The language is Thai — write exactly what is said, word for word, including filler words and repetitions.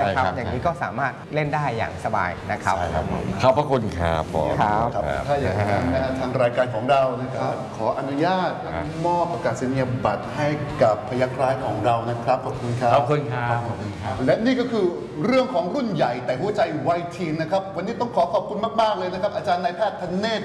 นะครับอย่างนี้ก็สามารถเล่นได้อย่างสบายนะครับขอบพระคุณครับผมครับถ้าอย่างนั้นนะฮะทางรายการของเรานะครับขออนุญาตมอบประกาศนียบัตรให้กับพยัคฆ์ร้ายของเรานะครับขอบคุณครับขอบคุณครับและนี่ก็คือเรื่องของรุ่นใหญ่แต่หัวใจวัยทีนนะครับวันนี้ต้องขอขอบคุณมากๆเลยนะครับอาจารย์นายแพทย์ธเนศ